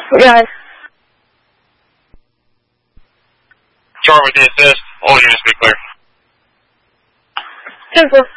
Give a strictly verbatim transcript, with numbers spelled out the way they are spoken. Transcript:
Yes. Chart with the assist. All units be clear. Simple.